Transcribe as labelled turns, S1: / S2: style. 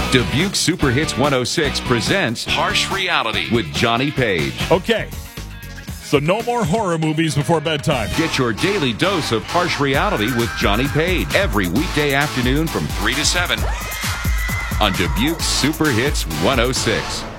S1: Dubuque Super Hits 106 presents Harsh Reality with Johnny Page.
S2: Okay, so no more horror movies before bedtime.
S1: Get your daily dose of harsh reality with Johnny Page every weekday afternoon from 3 to 7 on Dubuque Super Hits 106.